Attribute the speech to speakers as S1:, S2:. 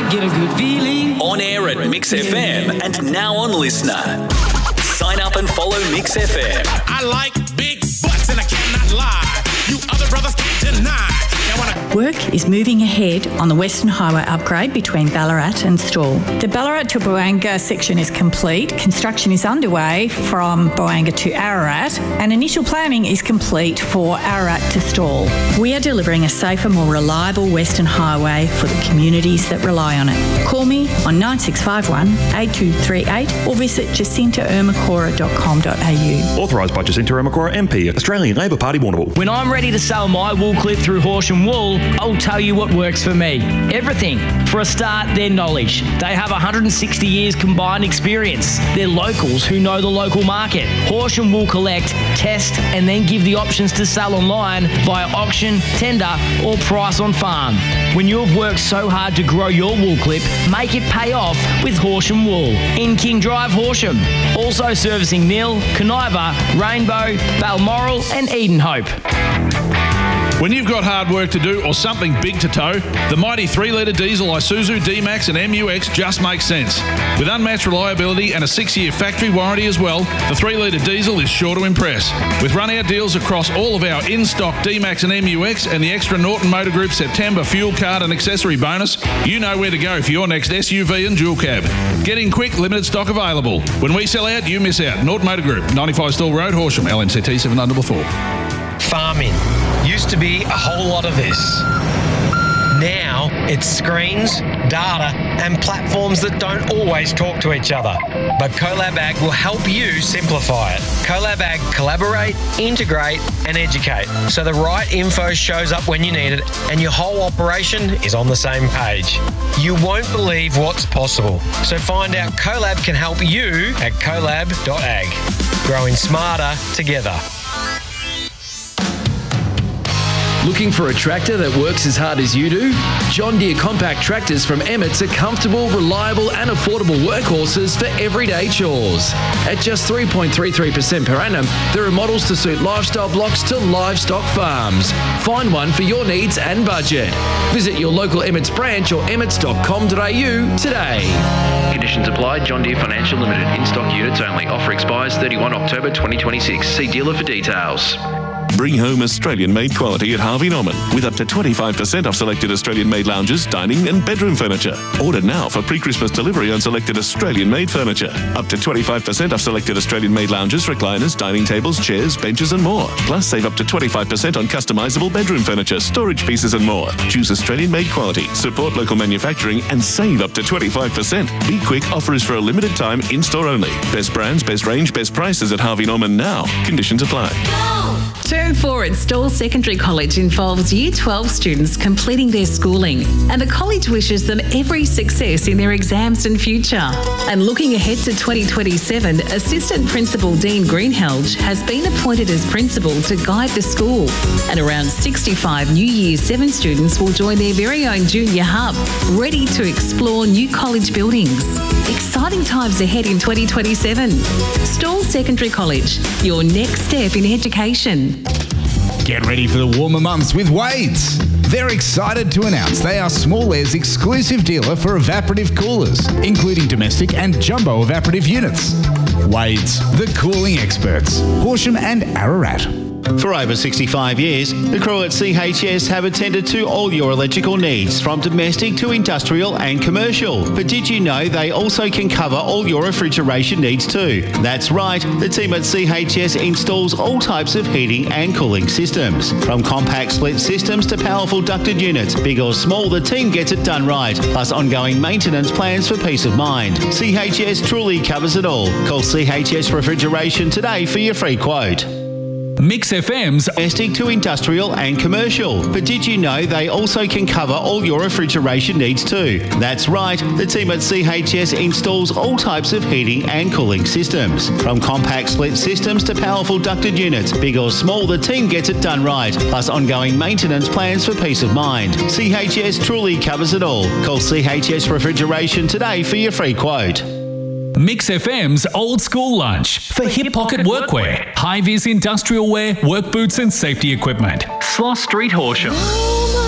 S1: get a good feeling.
S2: On air at Mix FM and now on Listener. Sign up and follow Mix FM.
S3: I like big butts and I cannot lie. You other brothers can't deny.
S4: Work is moving ahead on the Western Highway upgrade between Ballarat and Stawell. The Ballarat to Boanga section is complete. Construction is underway from Boanga to Ararat, and initial planning is complete for Ararat to Stawell. We are delivering a safer, more reliable Western Highway for the communities that rely on it. Call me on 9651 8238 or visit jacintaermacora.com.au.
S5: Authorised by Jacinta Ermacora MP, Australian Labor Party, Warrnambool.
S6: When I'm ready to sell my wool clip through Horsham Wool, I'll tell you what works for me. Everything. For a start, their knowledge. They have 160 years combined experience. They're locals who know the local market. Horsham will collect, test, and then give the options to sell online via auction, tender, or price on farm. When you've worked so hard to grow your wool clip, make it pay off with Horsham Wool in King Drive, Horsham. Also servicing Mill, Coniva, Rainbow, Balmoral, and Edenhope.
S7: When you've got hard work to do or something big to tow, the mighty 3-litre diesel Isuzu D-Max and MUX just makes sense. With unmatched reliability and a 6-year factory warranty as well, the 3-litre diesel is sure to impress. With run-out deals across all of our in-stock D-Max and MUX and the extra Norton Motor Group September fuel card and accessory bonus, you know where to go for your next SUV and dual cab. Get in quick, limited stock available. When we sell out, you miss out. Norton Motor Group, 95 Stall Road, Horsham, LNCT 7944.
S8: Farming used to be a whole lot of this. Now it's screens, data, and platforms that don't always talk to each other. But Colab Ag will help you simplify it. Colab Ag collaborate, integrate, and educate so the right info shows up when you need it and your whole operation is on the same page. You won't believe what's possible. So find out Colab can help you at colab.ag. Growing smarter together.
S9: Looking for a tractor that works as hard as you do? John Deere compact tractors from Emmett's are comfortable, reliable and affordable workhorses for everyday chores. At just 3.33% per annum, there are models to suit lifestyle blocks to livestock farms. Find one for your needs and budget. Visit your local Emmett's branch or emmets.com.au today.
S10: Conditions apply. John Deere Financial Limited. In-stock units only. Offer expires 31 October 2026. See dealer for details.
S11: Bring home Australian-made quality at Harvey Norman with up to 25% off selected Australian-made lounges, dining and bedroom furniture. Order now for pre-Christmas delivery on selected Australian-made furniture. Up to 25% off selected Australian-made lounges, recliners, dining tables, chairs, benches and more. Plus save up to 25% on customisable bedroom furniture, storage pieces and more. Choose Australian-made quality, support local manufacturing and save up to 25%. Be quick, offer is for a limited time, in-store only. Best brands, best range, best prices at Harvey Norman now. Conditions apply.
S12: Term 4 at Stawell Secondary College involves Year 12 students completing their schooling, and the college wishes them every success in their exams and future. And looking ahead to 2027, Assistant Principal Dean Greenhalgh has been appointed as principal to guide the school, and around 65 new Year 7 students will join their very own junior hub, ready to explore new college buildings. Exciting times ahead in 2027. Stawell Secondary College, your next step in education.
S13: Get ready for the warmer months with Wade's. They're excited to announce they are Small Air's exclusive dealer for evaporative coolers, including domestic and jumbo evaporative units. Wade's, the cooling experts, Horsham and Ararat.
S14: For over 65 years, the crew at CHS have attended to all your electrical needs, from domestic to industrial and commercial. But did you know they also can cover all your refrigeration needs too? That's right, the team at CHS installs all types of heating and cooling systems. From compact split systems to powerful ducted units, big or small, the team gets it done right. Plus ongoing maintenance plans for peace of mind. CHS truly covers it all. Call CHS Refrigeration today for your free quote.
S15: Mix FM's
S14: domestic to industrial and commercial. But did you know they also can cover all your refrigeration needs too? That's right, the team at CHS installs all types of heating and cooling systems. From compact split systems to powerful ducted units, big or small, the team gets it done right. Plus ongoing maintenance plans for peace of mind. CHS truly covers it all. Call CHS Refrigeration today for your free quote.
S15: Mix FM's Old School Lunch for hip pocket workwear, high-vis industrial wear, work boots and safety equipment. Sloss Street, Horsham.